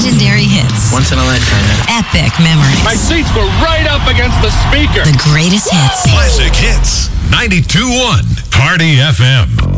Legendary hits. Once in a lifetime. Epic memories. My seats were right up against the speaker. The greatest hits. Classic Hits. 92.1 Party FM.